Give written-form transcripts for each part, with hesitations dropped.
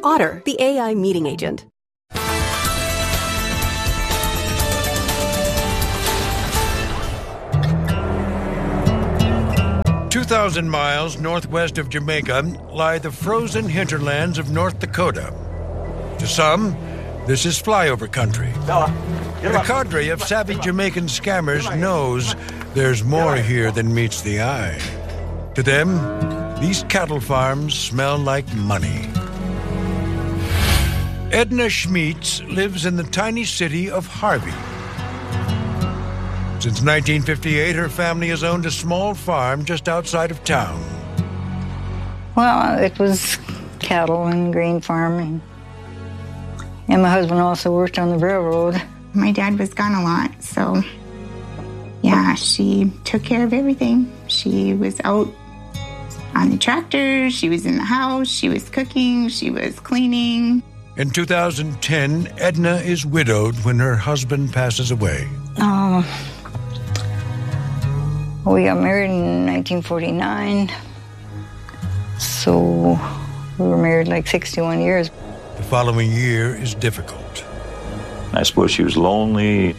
Otter, the AI meeting agent. 2,000 miles northwest of Jamaica lie the frozen hinterlands of North Dakota. To some, this is flyover country. But a cadre of savvy Jamaican scammers knows there's more here than meets the eye. To them, these cattle farms smell like money. Edna Schmitz lives in the tiny city of Harvey. Since 1958, her family has owned a small farm just outside of town. Well, it was cattle and grain farming. And my husband also worked on the railroad. My dad was gone a lot, so yeah, she took care of everything. She was out on the tractor, she was in the house, she was cooking, she was cleaning. In 2010, Edna is widowed when her husband passes away. We got married in 1949, so we were married like 61 years. The following year is difficult. I suppose she was lonely,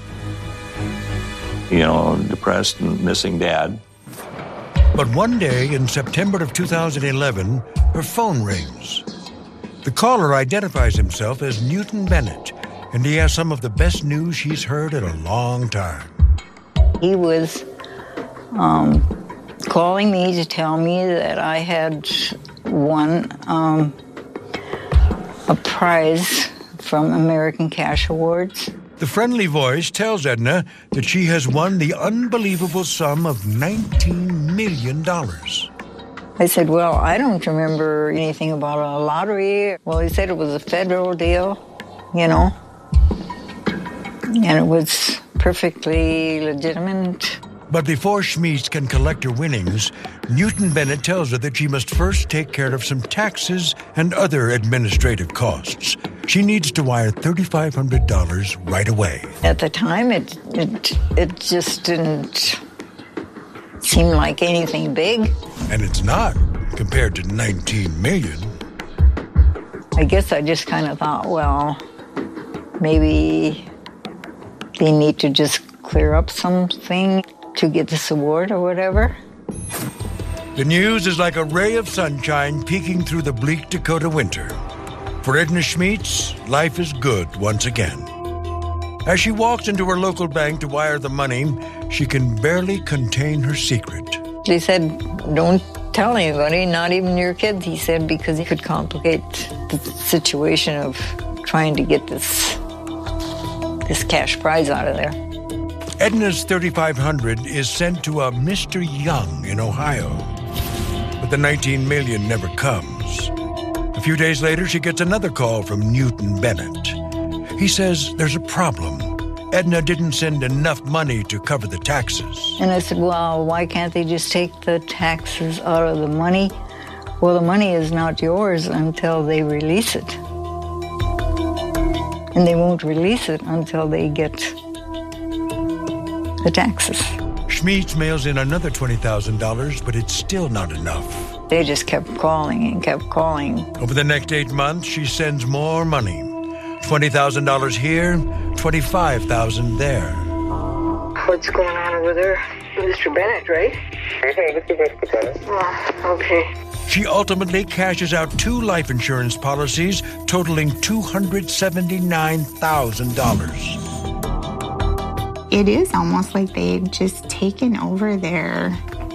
depressed and missing Dad. But one day in September of 2011, her phone rings. The caller identifies himself as Newton Bennett, and he has some of the best news she's heard in a long time. He was calling me to tell me that I had won a prize from American Cash Awards. The friendly voice tells Edna that she has won the unbelievable sum of $19 million. I said, well, I don't remember anything about a lottery. Well, he said it was a federal deal, and it was perfectly legitimate. But before Schmitz can collect her winnings, Newton Bennett tells her that she must first take care of some taxes and other administrative costs. She needs to wire $3,500 right away. At the time, it just didn't seem like anything big. And it's not, compared to $19 million. I guess I just kind of thought, well, maybe they need to just clear up something to get this award or whatever. The news is like a ray of sunshine peeking through the bleak Dakota winter. For Edna Schmitz, life is good once again. As she walks into her local bank to wire the money, she can barely contain her secret. He said, don't tell anybody, not even your kids, he said, because it could complicate the situation of trying to get this cash prize out of there. Edna's $3,500 is sent to a Mr. Young in Ohio. But the $19 million never comes. A few days later, she gets another call from Newton Bennett. He says there's a problem. Edna didn't send enough money to cover the taxes. And I said, well, why can't they just take the taxes out of the money? Well, the money is not yours until they release it. And they won't release it until they get the taxes. Schmitz mails in another $20,000, but it's still not enough. They just kept calling and kept calling. Over the next 8 months, she sends more money. $20,000 here, $25,000 there. What's going on over there? Mr. Bennett, right? Oh, okay. She ultimately cashes out 2 life insurance policies totaling $279,000. It is almost like they've just taken over their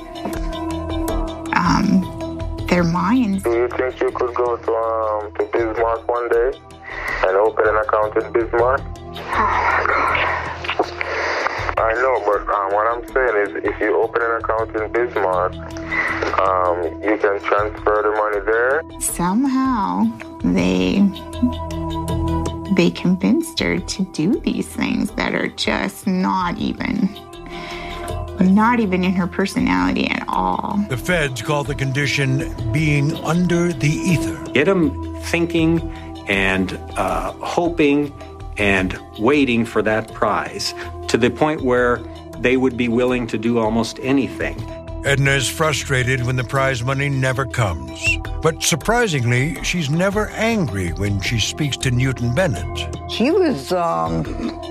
minds. Do you think you could go to Bismarck one day and open an account in Bismarck? I know, but what I'm saying is if you open an account in Bismarck, you can transfer the money there. Somehow they convinced her to do these things that are just not even in her personality at all. The feds call the condition being under the ether. Get them thinking and hoping and waiting for that prize to the point where they would be willing to do almost anything. Edna is frustrated when the prize money never comes. But surprisingly, she's never angry when she speaks to Newton Bennett. He was a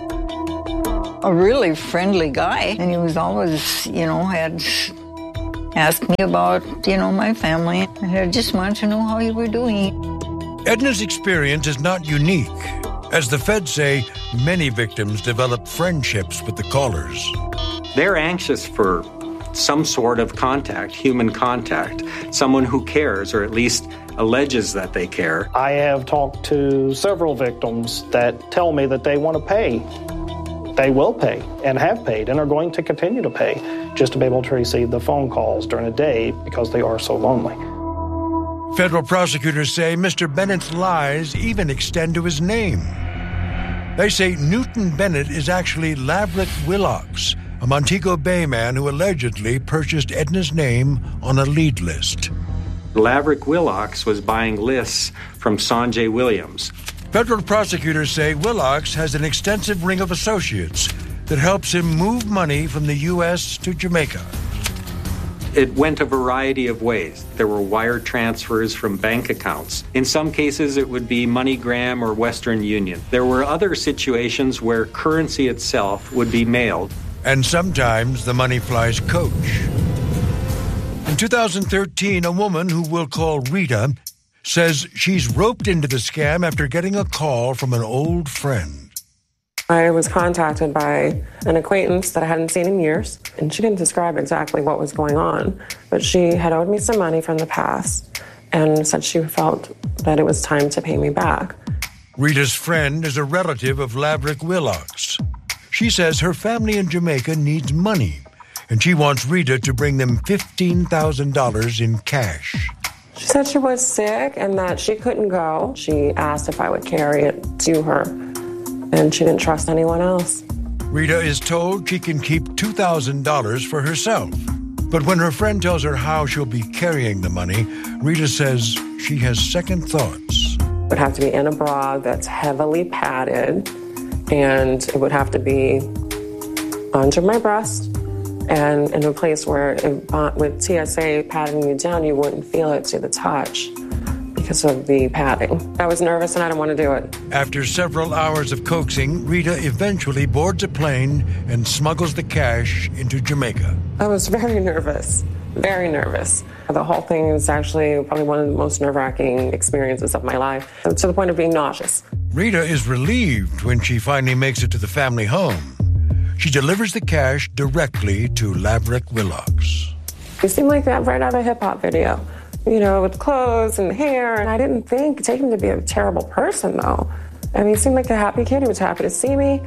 really friendly guy, and he was always, had asked me about, my family, and I just wanted to know how you were doing. Edna's experience is not unique. As the feds say, many victims develop friendships with the callers. They're anxious for some sort of contact, human contact, someone who cares, or at least alleges that they care. I have talked to several victims that tell me that they want to pay. They will pay and have paid and are going to continue to pay just to be able to receive the phone calls during the day because they are so lonely. Federal prosecutors say Mr. Bennett's lies even extend to his name. They say Newton Bennett is actually Laverick Willocks, a Montego Bay man who allegedly purchased Edna's name on a lead list. Laverick Willocks was buying lists from Sanjay Williams. Federal prosecutors say Willocks has an extensive ring of associates that helps him move money from the U.S. to Jamaica. It went a variety of ways. There were wire transfers from bank accounts. In some cases, it would be MoneyGram or Western Union. There were other situations where currency itself would be mailed. And sometimes the money flies coach. In 2013, a woman who we'll call Rita says she's roped into the scam after getting a call from an old friend. I was contacted by an acquaintance that I hadn't seen in years, and she didn't describe exactly what was going on, but she had owed me some money from the past and said she felt that it was time to pay me back. Rita's friend is a relative of Laverick Willocks. She says her family in Jamaica needs money, and she wants Rita to bring them $15,000 in cash. She said she was sick and that she couldn't go. She asked if I would carry it to her, and she didn't trust anyone else. Rita is told she can keep $2,000 for herself. But when her friend tells her how she'll be carrying the money, Rita says she has second thoughts. It would have to be in a bra that's heavily padded, and it would have to be under my breast and in a place where with TSA patting you down, you wouldn't feel it to the touch because of the padding. I was nervous and I didn't want to do it. After several hours of coaxing, Rita eventually boards a plane and smuggles the cash into Jamaica. I was very nervous, very nervous. The whole thing was actually probably one of the most nerve-wracking experiences of my life, to the point of being nauseous. Rita is relieved when she finally makes it to the family home. She delivers the cash directly to Laverick Willocks. He seemed like that right out of a hip-hop video, with clothes and hair. And I didn't take him to be a terrible person, though. I mean, he seemed like a happy kid. He was happy to see me.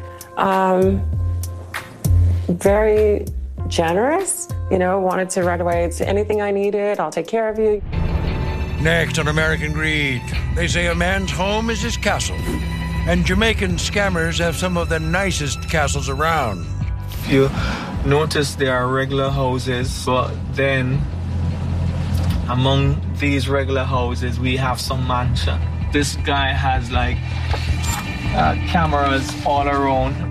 Very generous, wanted to right away to anything I needed, I'll take care of you. Next on American Greed, they say a man's home is his castle. And Jamaican scammers have some of the nicest castles around. You notice there are regular houses, but then among these regular houses, we have some mansion. This guy has cameras all around.